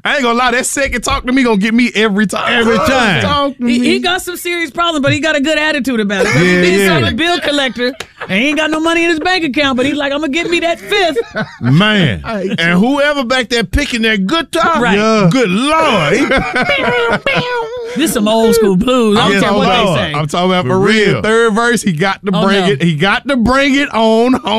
I ain't gonna lie, that second talk to me gonna get me every time. Every time. Talk to me. He got some serious problems, but he got a good attitude about it. Yeah, He yeah. a bill collector, and he ain't got no money in his bank account, but he's like, I'm gonna give me that fifth. Man. And whoever back there picking that guitar, Right. Yeah. good Lord. This some old school blues. I don't Yes, care what Lord. they say. I'm talking about For for real. real. Third verse, he got to Oh, bring no. it. He got to bring it on home.